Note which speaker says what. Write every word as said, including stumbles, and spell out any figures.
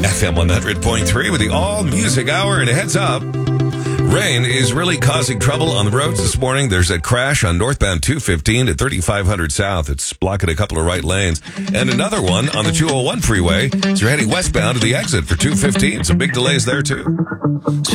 Speaker 1: F M one hundred point three with the All Music Hour, and a heads up. Rain is really causing trouble on the roads this morning. There's a crash on northbound two fifteen at thirty-five hundred South. It's blocking a couple of right lanes. And another one on the two oh one freeway. So you're heading westbound to the exit for two fifteen. Some big delays there, too.